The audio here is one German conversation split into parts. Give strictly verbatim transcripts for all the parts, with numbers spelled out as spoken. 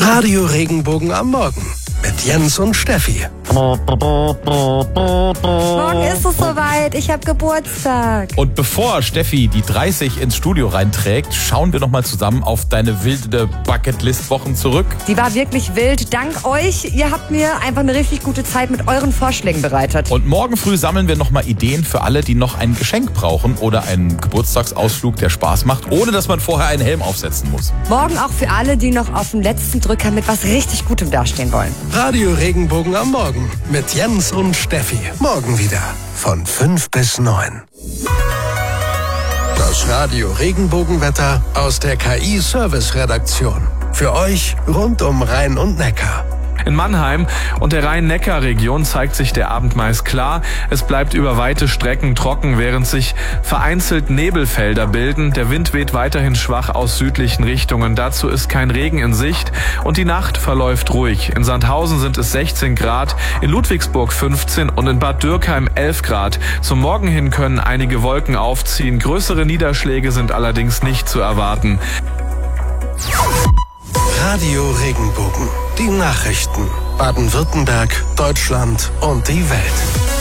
Radio Regenbogen am Morgen mit Jens und Steffi. Morgen ist es soweit, ich habe Geburtstag. Und bevor Steffi die dreißig ins Studio reinträgt, schauen wir nochmal zusammen auf deine wilde Bucketlist-Wochen zurück. Die war wirklich wild. Dank euch, ihr habt mir einfach eine richtig gute Zeit mit euren Vorschlägen bereitet. Und morgen früh sammeln wir nochmal Ideen für alle, die noch ein Geschenk brauchen oder einen Geburtstagsausflug, der Spaß macht, ohne dass man vorher einen Helm aufsetzen muss. Morgen auch für alle, die noch auf dem letzten Drücker mit was richtig Gutem dastehen wollen. Radio Regenbogen am Morgen mit Jens und Steffi. Morgen wieder von fünf bis neun. Das Radio Regenbogenwetter aus der K I-Service-Redaktion. Für euch rund um Rhein und Neckar. In Mannheim und der Rhein-Neckar-Region zeigt sich der Abend meist klar. Es bleibt über weite Strecken trocken, während sich vereinzelt Nebelfelder bilden. Der Wind weht weiterhin schwach aus südlichen Richtungen. Dazu ist kein Regen in Sicht und die Nacht verläuft ruhig. In Sandhausen sind es sechzehn Grad, in Ludwigsburg fünfzehn und in Bad Dürkheim elf Grad. Zum Morgen hin können einige Wolken aufziehen. Größere Niederschläge sind allerdings nicht zu erwarten. Radio Regenbogen. Die Nachrichten. Baden-Württemberg, Deutschland und die Welt.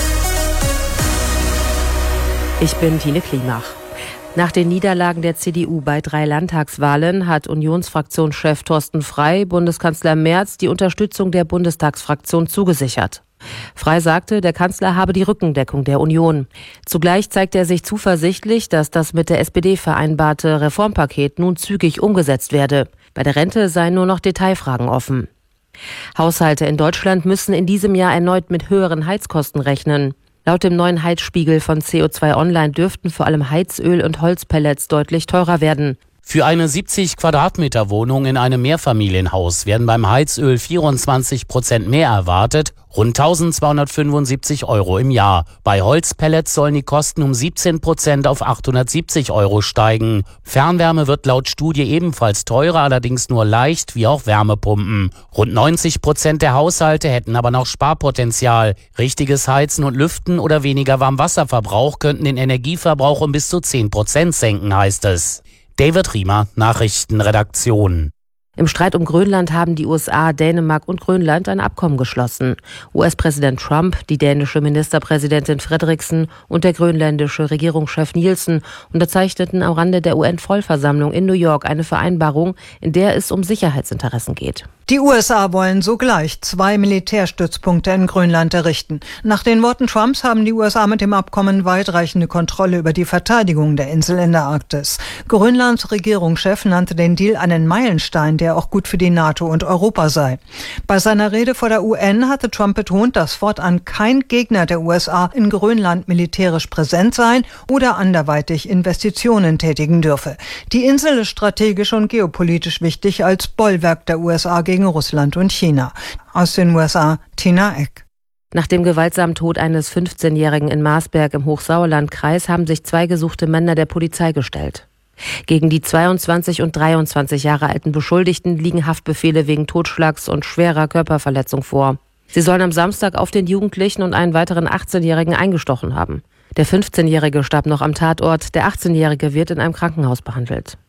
Ich bin Tine Klimach. Nach den Niederlagen der C D U bei drei Landtagswahlen hat Unionsfraktionschef Thorsten Frey Bundeskanzler Merz die Unterstützung der Bundestagsfraktion zugesichert. Frey sagte, der Kanzler habe die Rückendeckung der Union. Zugleich zeigt er sich zuversichtlich, dass das mit der S P D vereinbarte Reformpaket nun zügig umgesetzt werde. Bei der Rente seien nur noch Detailfragen offen. Haushalte in Deutschland müssen in diesem Jahr erneut mit höheren Heizkosten rechnen. Laut dem neuen Heizspiegel von C O zwei Online dürften vor allem Heizöl und Holzpellets deutlich teurer werden. Für eine siebzig Quadratmeter Wohnung in einem Mehrfamilienhaus werden beim Heizöl vierundzwanzig Prozent mehr erwartet, rund eintausendzweihundertfünfundsiebzig Euro im Jahr. Bei Holzpellets sollen die Kosten um siebzehn Prozent auf achthundertsiebzig Euro steigen. Fernwärme wird laut Studie ebenfalls teurer, allerdings nur leicht, wie auch Wärmepumpen. Rund neunzig Prozent der Haushalte hätten aber noch Sparpotenzial. Richtiges Heizen und Lüften oder weniger Warmwasserverbrauch könnten den Energieverbrauch um bis zu zehn Prozent senken, heißt es. David Riemer, Nachrichtenredaktion. Im Streit um Grönland haben die U S A, Dänemark und Grönland ein Abkommen geschlossen. U S-Präsident Trump, die dänische Ministerpräsidentin Frederiksen und der grönländische Regierungschef Nielsen unterzeichneten am Rande der U N-Vollversammlung in New York eine Vereinbarung, in der es um Sicherheitsinteressen geht. Die U S A wollen sogleich zwei Militärstützpunkte in Grönland errichten. Nach den Worten Trumps haben die U S A mit dem Abkommen weitreichende Kontrolle über die Verteidigung der Insel in der Arktis. Grönlands Regierungschef nannte den Deal einen Meilenstein, der auch gut für die NATO und Europa sei. Bei seiner Rede vor der U N hatte Trump betont, dass fortan kein Gegner der U S A in Grönland militärisch präsent sein oder anderweitig Investitionen tätigen dürfe. Die Insel ist strategisch und geopolitisch wichtig als Bollwerk der U S A gegen Russland und China. Aus den U S A, Tina Eck. Nach dem gewaltsamen Tod eines fünfzehnjährigen in Marsberg im Hochsauerlandkreis haben sich zwei gesuchte Männer der Polizei gestellt. Gegen die zweiundzwanzig und dreiundzwanzig Jahre alten Beschuldigten liegen Haftbefehle wegen Totschlags und schwerer Körperverletzung vor. Sie sollen am Samstag auf den Jugendlichen und einen weiteren achtzehnjährigen eingestochen haben. Der fünfzehnjährige starb noch am Tatort, der achtzehnjährige wird in einem Krankenhaus behandelt.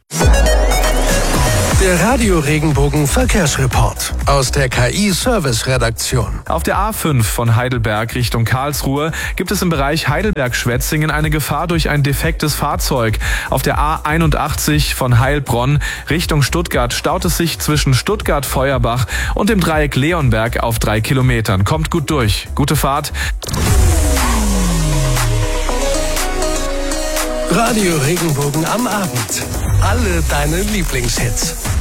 Der Radio Regenbogen Verkehrsreport aus der K I-Service-Redaktion. Auf der A fünf von Heidelberg Richtung Karlsruhe gibt es im Bereich Heidelberg-Schwetzingen eine Gefahr durch ein defektes Fahrzeug. Auf der A einundachtzig von Heilbronn Richtung Stuttgart staut es sich zwischen Stuttgart-Feuerbach und dem Dreieck Leonberg auf drei Kilometern. Kommt gut durch. Gute Fahrt. Radio Regenbogen am Abend. Alle deine Lieblingshits.